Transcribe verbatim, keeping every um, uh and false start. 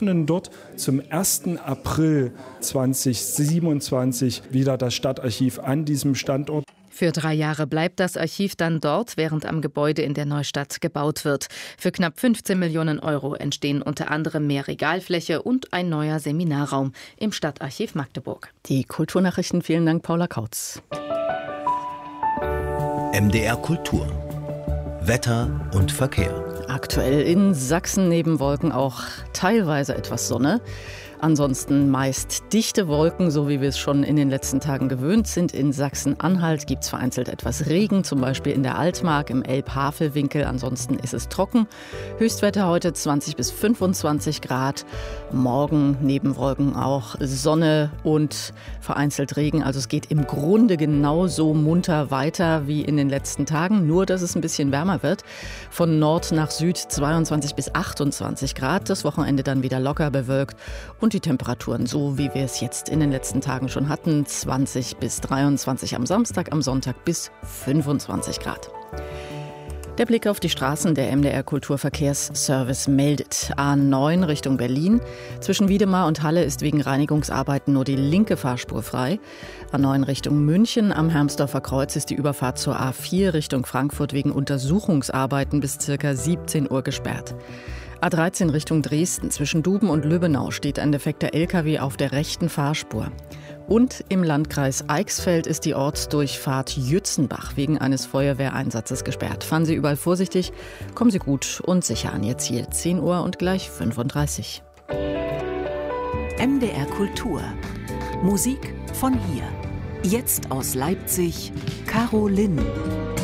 eröffnen dort zum ersten April zweitausendsiebenundzwanzig wieder das Stadtarchiv an diesem Standort. Für drei Jahre bleibt das Archiv dann dort, während am Gebäude in der Neustadt gebaut wird. Für knapp fünfzehn Millionen Euro entstehen unter anderem mehr Regalfläche und ein neuer Seminarraum im Stadtarchiv Magdeburg. Die Kulturnachrichten, vielen Dank, Paula Kautz. M D R Kultur. Wetter und Verkehr. Aktuell in Sachsen neben Wolken auch teilweise etwas Sonne. Ansonsten meist dichte Wolken, so wie wir es schon in den letzten Tagen gewöhnt sind. In Sachsen-Anhalt gibt es vereinzelt etwas Regen, zum Beispiel in der Altmark, im Elb-Havel-Winkel. Ansonsten ist es trocken. Höchstwerte heute zwanzig bis fünfundzwanzig Grad. Morgen neben Wolken auch Sonne und vereinzelt Regen. Also es geht im Grunde genauso munter weiter wie in den letzten Tagen, nur dass es ein bisschen wärmer wird. Von Nord nach Süd zweiundzwanzig bis achtundzwanzig Grad. Das Wochenende dann wieder locker bewölkt. Und die Temperaturen, so wie wir es jetzt in den letzten Tagen schon hatten, zwanzig bis dreiundzwanzig am Samstag, am Sonntag bis fünfundzwanzig Grad. Der Blick auf die Straßen. Der M D R Kulturverkehrsservice meldet. A neun Richtung Berlin. Zwischen Wiedemar und Halle ist wegen Reinigungsarbeiten nur die linke Fahrspur frei. A neun Richtung München. Am Hermsdorfer Kreuz ist die Überfahrt zur A vier Richtung Frankfurt wegen Untersuchungsarbeiten bis ca. siebzehn Uhr gesperrt. A dreizehn Richtung Dresden. Zwischen Duben und Lübbenau steht ein defekter L K W auf der rechten Fahrspur. Und im Landkreis Eichsfeld ist die Ortsdurchfahrt Jützenbach wegen eines Feuerwehreinsatzes gesperrt. Fahren Sie überall vorsichtig, kommen Sie gut und sicher an Ihr Ziel. zehn Uhr und gleich fünfunddreißig. M D R Kultur. Musik von hier. Jetzt aus Leipzig, Caro Linn.